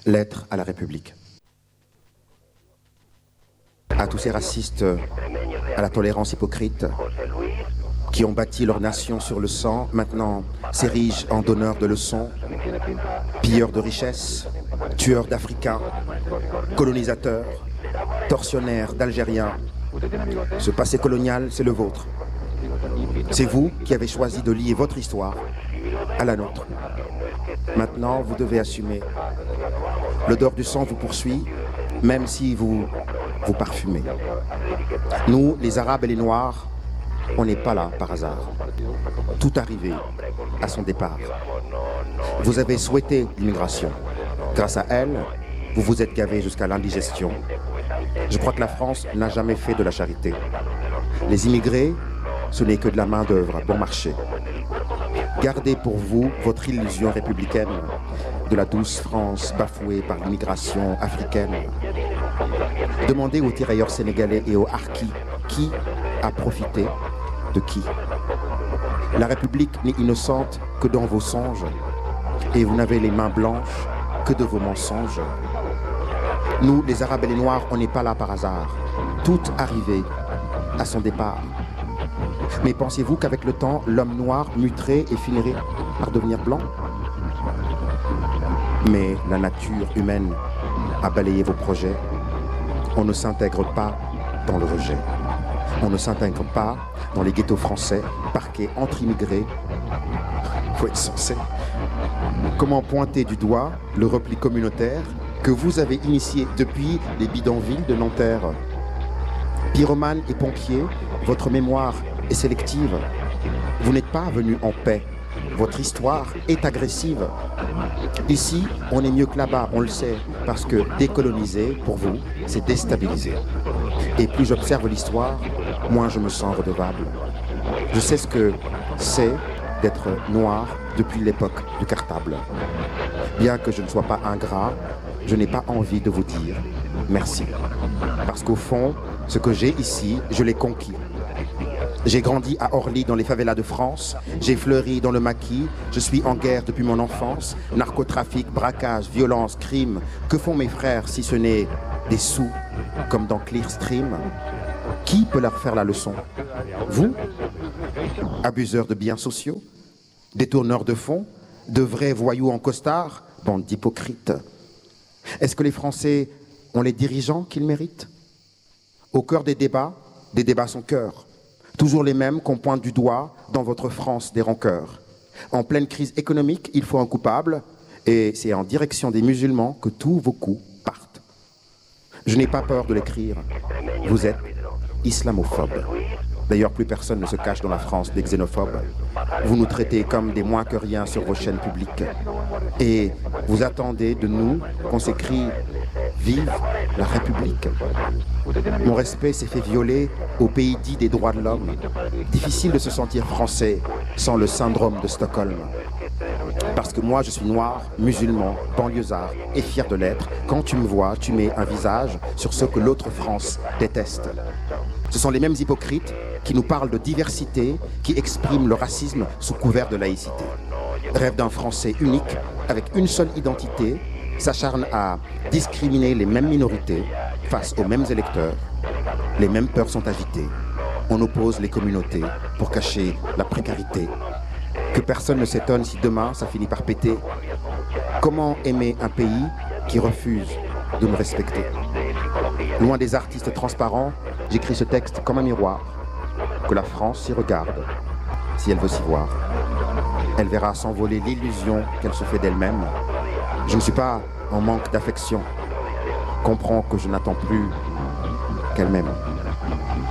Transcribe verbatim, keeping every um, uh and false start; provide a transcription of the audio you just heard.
Lettre à la République. À tous ces racistes à la tolérance hypocrite qui ont bâti leur nation sur le sang, maintenant s'érigent en donneurs de leçons, pilleurs de richesses, tueurs d'Africains, colonisateurs, tortionnaires d'Algériens. Ce passé colonial, c'est le vôtre. C'est vous qui avez choisi de lier votre histoire à la nôtre. Maintenant, vous devez assumer. L'odeur du sang vous poursuit, même si vous vous parfumez. Nous, les Arabes et les Noirs, on n'est pas là par hasard. Tout arrivé à son départ. Vous avez souhaité l'immigration. Grâce à elle, vous vous êtes gavé jusqu'à l'indigestion. Je crois que la France n'a jamais fait de la charité. Les immigrés, ce n'est que de la main-d'œuvre à bon marché. Gardez pour vous votre illusion républicaine de la douce France bafouée par l'immigration africaine. Demandez aux tirailleurs sénégalais et aux harkis qui a profité de qui. La République n'est innocente que dans vos songes et vous n'avez les mains blanches que de vos mensonges. Nous, les Arabes et les Noirs, on n'est pas là par hasard. Tout arrivé à son départ. Mais pensez-vous qu'avec le temps, l'homme noir muterait et finirait par devenir blanc? Mais la nature humaine a balayé vos projets. On ne s'intègre pas dans le rejet. On ne s'intègre pas dans les ghettos français, parqués entre immigrés. Faut être sensé. Comment pointer du doigt le repli communautaire que vous avez initié depuis les bidonvilles de Nanterre? Pyromanes et pompiers, votre mémoire est sélective. Vous n'êtes pas venus en paix. Votre histoire est agressive. Ici, on est mieux que là-bas, on le sait, parce que décoloniser, pour vous, c'est déstabiliser. Et plus j'observe l'histoire, moins je me sens redevable. Je sais ce que c'est d'être noir depuis l'époque du cartable. Bien que je ne sois pas ingrat, je n'ai pas envie de vous dire merci. Parce qu'au fond, ce que j'ai ici, je l'ai conquis. J'ai grandi à Orly dans les favelas de France, j'ai fleuri dans le maquis, je suis en guerre depuis mon enfance, narcotrafic, braquage, violence, crime. Que font mes frères si ce n'est des sous, comme dans Clearstream? Qui peut leur faire la leçon? Vous? Abuseurs de biens sociaux? Détourneurs de fonds? De vrais voyous en costard? Bande d'hypocrites. Est-ce que les Français ont les dirigeants qu'ils méritent? Au cœur des débats, des débats sans cœur. Toujours les mêmes qu'on pointe du doigt dans votre France des rancœurs. En pleine crise économique, il faut un coupable, et c'est en direction des musulmans que tous vos coups partent. Je n'ai pas peur de l'écrire. Vous êtes islamophobe. D'ailleurs, plus personne ne se cache dans la France des xénophobes. Vous nous traitez comme des moins que rien sur vos chaînes publiques. Et vous attendez de nous qu'on s'écrie « Vive la République ». Mon respect s'est fait violer au pays dit des droits de l'homme. Difficile de se sentir français sans le syndrome de Stockholm. Parce que moi, je suis noir, musulman, banlieusard et fier de l'être. Quand tu me vois, tu mets un visage sur ce que l'autre France déteste. Ce sont les mêmes hypocrites qui nous parlent de diversité, qui expriment le racisme sous couvert de laïcité. Rêve d'un Français unique, avec une seule identité, s'acharne à discriminer les mêmes minorités face aux mêmes électeurs. Les mêmes peurs sont agitées. On oppose les communautés pour cacher la précarité. Que personne ne s'étonne si demain ça finit par péter. Comment aimer un pays qui refuse de me respecter? Loin des artistes transparents, j'écris ce texte comme un miroir. Que la France s'y regarde, si elle veut s'y voir. Elle verra s'envoler l'illusion qu'elle se fait d'elle-même. Je ne suis pas en manque d'affection. Comprends que je n'attends plus qu'elle m'aime.